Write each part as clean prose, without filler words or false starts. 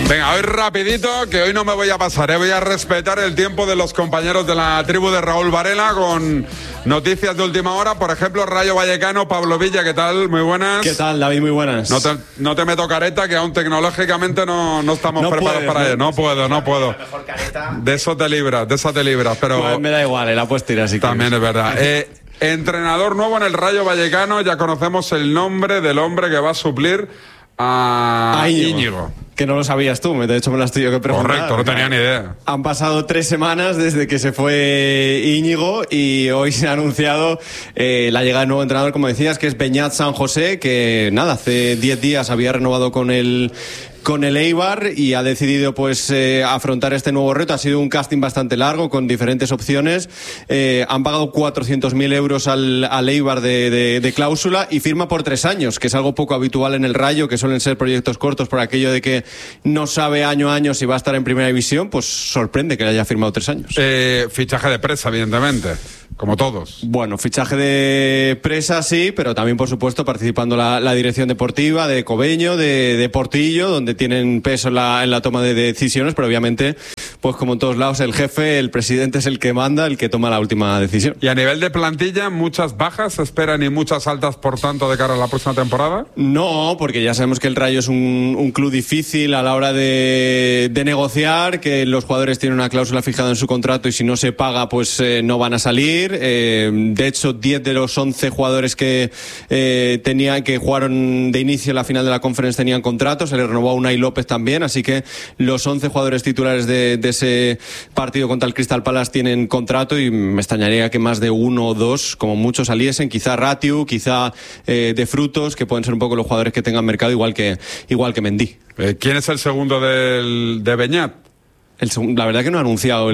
Venga, hoy rapidito, que hoy no me voy a pasar, voy a respetar el tiempo de los compañeros de la tribu de Raúl Varela con noticias de última hora. Por ejemplo, Rayo Vallecano, Pablo Villa, ¿qué tal? Muy buenas. ¿Qué tal, David? Muy buenas. No te meto careta, que aún tecnológicamente no estamos preparados para ello. No puedo. De eso te libras, pero... Pues me da igual, la puedes tirar así. También es verdad. Entrenador nuevo en el Rayo Vallecano, ya conocemos el nombre del hombre que va a suplir a Íñigo. Que no lo sabías tú, de hecho me lo has tenido que preguntar. Correcto, no tenía ni idea. Han pasado 3 semanas desde que se fue Íñigo y hoy se ha anunciado la llegada del nuevo entrenador, como decías, que es Beñat San José, que nada, hace 10 días había renovado con el Eibar y ha decidido pues afrontar este nuevo reto. Ha sido un casting bastante largo con diferentes opciones. Han pagado 400.000 euros al Eibar de cláusula y firma por 3 años, que es algo poco habitual en el Rayo, que suelen ser proyectos cortos por aquello de que no sabe año a año si va a estar en primera división. Pues sorprende que le haya firmado 3 años. Fichaje de presa, evidentemente, como todos. Bueno, fichaje de presa sí, pero también por supuesto participando la dirección deportiva de Cobeño, de Portillo, donde tienen peso en la toma de decisiones, pero obviamente, pues como en todos lados, el jefe, el presidente es el que manda, el que toma la última decisión. ¿Y a nivel de plantilla, muchas bajas se esperan y muchas altas, por tanto, de cara a la próxima temporada? No, porque ya sabemos que el Rayo es un club difícil a la hora de negociar, que los jugadores tienen una cláusula fijada en su contrato y si no se paga, pues no van a salir. De hecho, 10 de los 11 jugadores que jugaron de inicio en la final de la Conference tenían contrato, se les renovó a Unai López también, así que los 11 jugadores titulares de ese partido contra el Crystal Palace tienen contrato y me extrañaría que más de 1 o 2 como mucho saliesen, quizá Ratiu, quizá De Frutos, que pueden ser un poco los jugadores que tengan mercado, igual que Mendy. ¿Quién es el segundo de Beñat? La verdad que no ha anunciado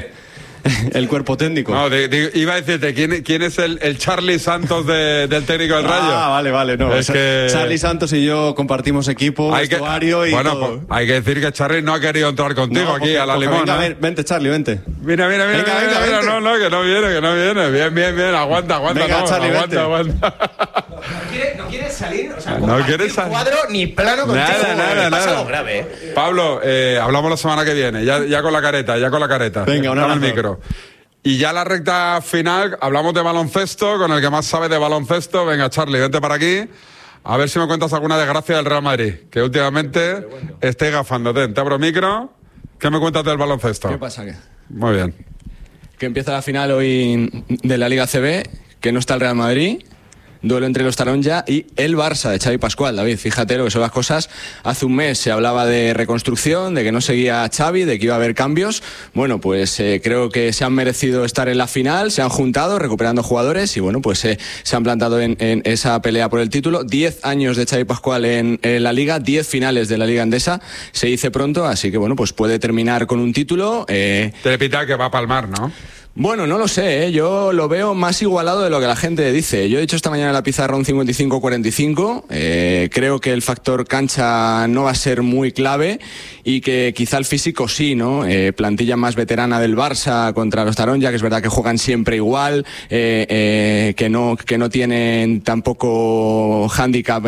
el cuerpo técnico. No, iba a decirte, ¿quién es el Charlie Santos del técnico del Rayo? Vale, no. Es que... Charlie Santos y yo compartimos equipo, vestuario y todo. Pues, hay que decir que Charlie no ha querido entrar contigo aquí a la Limona. Venga, vente, Charlie, vente. Mira, venga, no, que no viene. Bien, aguanta. Venga, no, Charlie, aguanta. ¿No quieres salir? O sea, no quieres salir. Cuadro ni plano contigo. Nada. Algo grave, Pablo, hablamos la semana que viene, ya con la careta. Venga, un abrazo. El micro. Y ya la recta final, hablamos de baloncesto, con el que más sabe de baloncesto. Venga, Charlie, vente para aquí. A ver si me cuentas alguna desgracia del Real Madrid, que últimamente esté gafándote. Te abro micro. ¿Qué me cuentas del baloncesto? ¿Qué pasa? Muy bien. Que empieza la final hoy de la Liga CB, que no está el Real Madrid. Duelo entre los Taronja y el Barça de Xavi Pascual. David, fíjate lo que son las cosas. Hace un mes se hablaba de reconstrucción, de que no seguía Xavi, de que iba a haber cambios. Bueno, pues creo que se han merecido estar en la final, se han juntado recuperando jugadores y bueno, pues se han plantado en esa pelea por el título. 10 años de Xavi Pascual en la Liga, 10 finales de la Liga Endesa, se dice pronto, así que bueno, pues puede terminar con un título. Te pita que va a palmar, ¿no? Bueno, no lo sé, yo lo veo más igualado de lo que la gente dice. Yo he dicho esta mañana en la pizarra un 55-45, creo que el factor cancha no va a ser muy clave y que quizá el físico sí, ¿no? Plantilla más veterana del Barça contra los Taronja, que es verdad que juegan siempre igual, que no tienen tampoco hándicap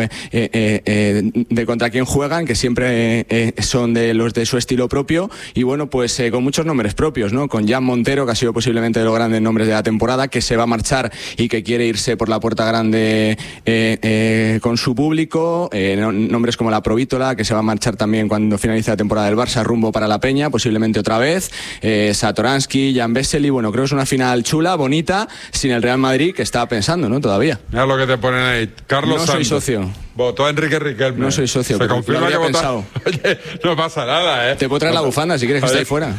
de contra quién juegan, que siempre son de los de su estilo propio y bueno, pues con muchos nombres propios, ¿no? Con Jan Montero, que ha sido posiblemente de los grandes nombres de la temporada, que se va a marchar y que quiere irse por la puerta grande con su público, nombres como la Provítola, que se va a marchar también cuando finalice la temporada del Barça rumbo para la Peña, posiblemente otra vez, Satoransky, Jan Vesely. Bueno, creo que es una final chula, bonita, sin el Real Madrid, que estaba pensando, ¿no? Todavía. Mira lo que te ponen ahí. Carlos No Santos. soy socio. Votó a Enrique Riquelme. No soy socio. Se confirma que pensado. Oye, no pasa nada, ¿eh? Te puedo traer la bufanda si quieres que esté ahí fuera.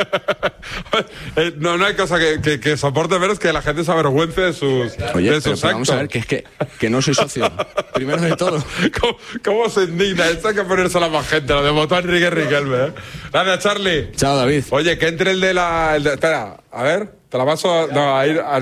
No hay cosa que soporte menos que la gente se avergüence de sus Oye, de sus pero vamos a ver, actos. que no soy socio. Primero de todo. ¿Cómo se indigna? Esto hay que ponerse a la más gente, lo de votar a Enrique Riquelme, ¿eh? Gracias, Charlie. Chao, David. Oye, que entre espera, a ver, te la paso. No,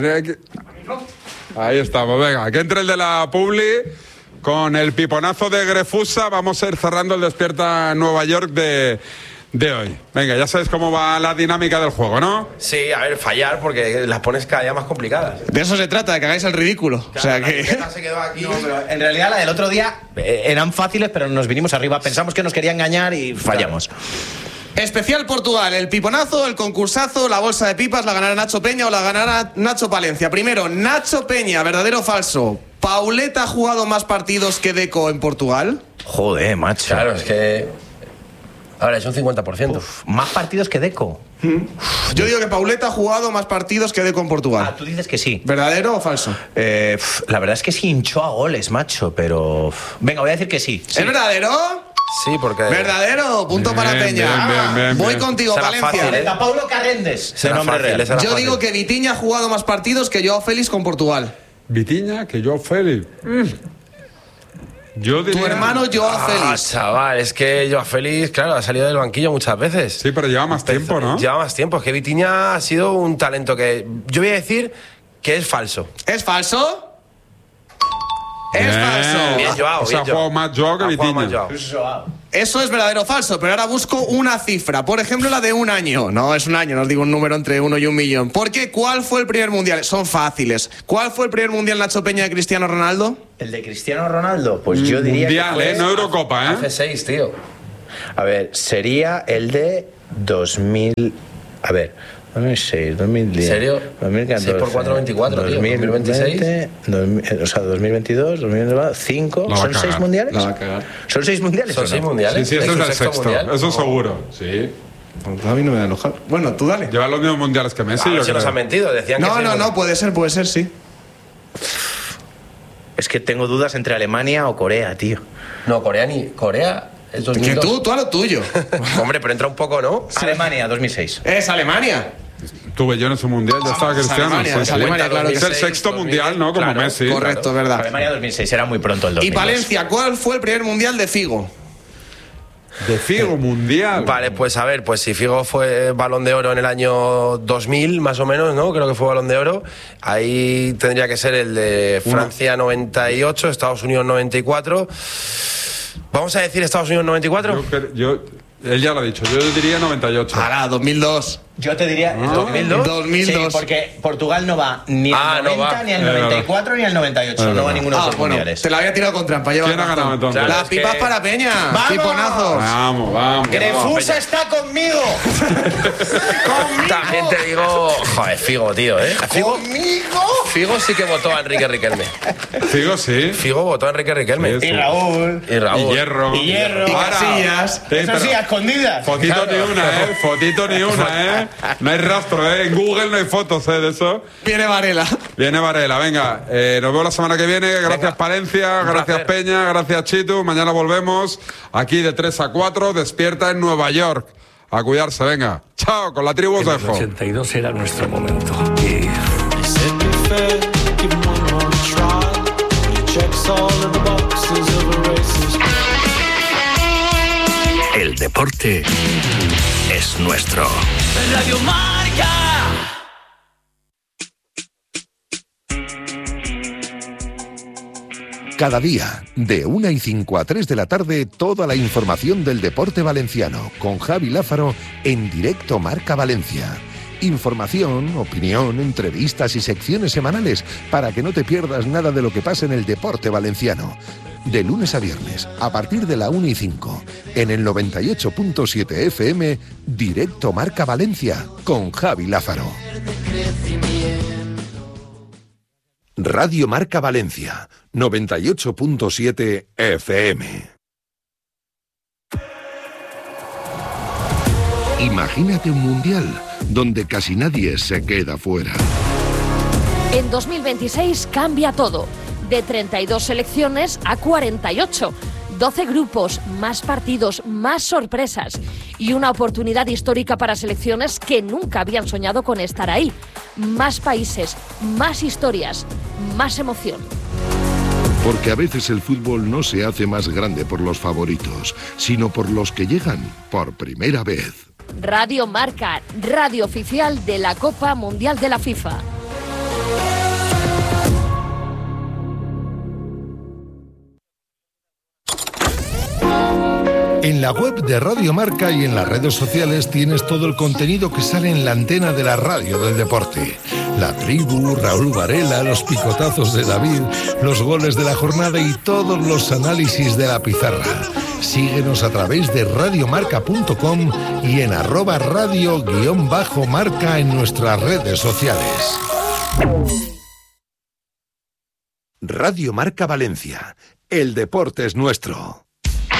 ahí estamos, venga, que entre el de la Publi. Con el piponazo de Grefusa vamos a ir cerrando el Despierta Nueva York de de hoy. Venga, ya sabes cómo va la dinámica del juego, ¿no? Sí, a ver, fallar porque las pones cada día más complicadas. De eso se trata, de que hagáis el ridículo. Claro, o sea la que... etiqueta se quedó aquí. No, pero en realidad la del otro día eran fáciles, pero nos vinimos arriba. Pensamos que nos quería engañar y fallamos. Especial Portugal, el piponazo, el concursazo, la bolsa de pipas, ¿la ganará Nacho Peña o la ganará Nacho Palencia? Primero, Nacho Peña, ¿verdadero o falso? ¿Pauleta ha jugado más partidos que Deco en Portugal? Joder, macho. Claro, es que... Ahora es un 50%. Más partidos que Deco. Yo digo que Pauleta ha jugado más partidos que Deco en Portugal. Ah, tú dices que sí. ¿Verdadero o falso? La verdad es que sí hinchó a goles, macho, pero... Venga, voy a decir que sí. ¿Es verdadero? Sí, porque... Verdadero, punto para Peña. bien, Voy bien. contigo, Será Valencia. fácil, Venga, Paulo Carrendes. Será De nombre fácil, real. será Yo fácil. digo que Vitinha ha jugado más partidos que Joao Félix con Portugal. Vitiña, que Joao Félix. Yo diría... Tu hermano Joao Félix. Chaval, es que Joao Félix, claro, ha salido del banquillo muchas veces. Sí, pero lleva más tiempo, ¿no? Lleva más tiempo. Es que Vitinha ha sido un talento que... Yo voy a decir que es falso. ¿Es falso? Es falso. Bien, Joao. O sea, ha bien, jugado más Joao que Ha jugado más Vitinha. Joao. Eso es verdadero o falso, pero ahora busco una cifra. Por ejemplo, la de un año. No, es un año, no os digo un número entre 1 y 1 millón. ¿Por qué? ¿Cuál fue el primer mundial? Son fáciles. ¿Cuál fue el primer mundial, Nacho Peña, de Cristiano Ronaldo? El de Cristiano Ronaldo, pues yo diría Mundial, que fue... no Eurocopa, Hace 6, tío. A ver, sería el de 2000... A ver, 2006, 2010... ¿En serio? 2014... 6 por 4, 24, tío. 2026... o sea, 2022, 2025... La va a ¿Son 6 cagar. mundiales? La va a cagar. ¿Son 6 mundiales Son o no? 6 mundiales. Sí, ese es su el sexto. mundial. Eso seguro. Sí. A mí no me da enojar. Bueno, tú dale. Lleva los mismos mundiales que Messi, A ver yo si nos creo. han mentido. Decían que No, seis no, mundiales. puede ser, sí. Es que tengo dudas entre Alemania o Corea, tío. No, Corea es 2002. Que tú a lo tuyo. Hombre, pero entra un poco, ¿no? Alemania, 2006. Es Alemania. Tuve yo en su mundial, ya estaba Cristiano. Alemania, Sí, es sí. Alemania, claro que Es el sí. sexto mundial, ¿no? Como Claro, Messi. Correcto, verdad. Alemania 2006, era muy pronto el 2002. Y Palencia, ¿cuál fue el primer mundial de Figo? De Figo, mundial. Vale, pues a ver, pues si Figo fue Balón de Oro en el año 2000, más o menos, ¿no? Creo que fue Balón de Oro. Ahí tendría que ser el de Francia 98, Estados Unidos 94. ¿Vamos a decir Estados Unidos 94? Él ya lo ha dicho, yo diría 98. Ahora, 2002. Yo te diría el 2002. 2002. Sí, porque Portugal no va ni al 90, no va. ni al 94, ni al 98. No va a ninguno de esos Bueno, mundiales. te la había tirado con trampa. lleva ¿Quién ha razón. ganado entonces? Claro, Las es que- pipas para Peña. ¡Vamos! Piponazos. Vamos. Grefusa está conmigo. También te digo, joder, Figo, tío, ¿eh? Figo sí que votó a Enrique Riquelme. Figo, sí. Figo votó a Enrique Riquelme. Sí, sí. Y Raúl. Y Raúl. Y Hierro. Y Hierro. Y Ahora, Casillas. sí, Eso pero sí, a escondidas. Fotito Claro. ni una, ¿eh? Fotito ni una, ¿eh? No hay rastro, ¿eh? En Google no hay fotos, ¿eh? De eso. Viene Varela. Viene Varela, venga. Nos vemos la semana que viene. Gracias, Venga. Palencia. Un Gracias, placer. Peña. Gracias, Chitu. Mañana volvemos aquí de 3 a 4. Despierta en Nueva York. A cuidarse, venga. Chao, con la tribu os En el dejo. 82 era nuestro momento. Y el deporte es nuestro. Radio Marca. Cada día, de 1:05 a 3 de la tarde, toda la información del deporte valenciano, con Javi Lázaro, en directo Marca Valencia. Información, opinión, entrevistas y secciones semanales, para que no te pierdas nada de lo que pasa en el deporte valenciano. De lunes a viernes, a partir de la 1:05, en el 98.7 FM, directo Marca Valencia, con Javi Lázaro. Radio Marca Valencia, 98.7 FM. Imagínate un mundial donde casi nadie se queda fuera. En 2026 cambia todo. De 32 selecciones a 48. 12 grupos, más partidos, más sorpresas y una oportunidad histórica para selecciones que nunca habían soñado con estar ahí. Más países, más historias, más emoción. Porque a veces el fútbol no se hace más grande por los favoritos, sino por los que llegan por primera vez. Radio Marca, radio oficial de la Copa Mundial de la FIFA. En la web de Radio Marca y en las redes sociales tienes todo el contenido que sale en la antena de la radio del deporte. La tribu, Raúl Varela, los picotazos de David, los goles de la jornada y todos los análisis de la pizarra. Síguenos a través de radiomarca.com y en @radio_marca en nuestras redes sociales. Radio Marca Valencia. El deporte es nuestro.